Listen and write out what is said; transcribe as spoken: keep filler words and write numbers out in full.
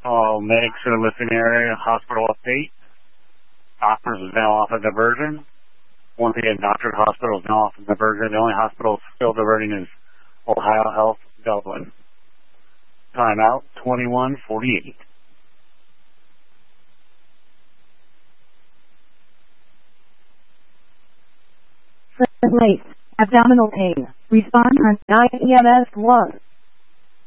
All medics in the listening area, hospital update. Doctors is now off of diversion. Once again, Doctors Hospital is now off of diversion. The only hospital still diverting is Ohio Health, Dublin. Timeout twenty-one forty-eight. Late. Abdominal pain. Respond on nine E M S one.